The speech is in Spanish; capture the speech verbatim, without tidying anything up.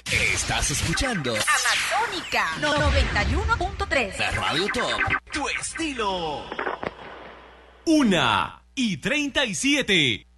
Estás escuchando Amazónica noventa y uno punto tres. La Radio Top. Tu estilo. Una y treinta y siete.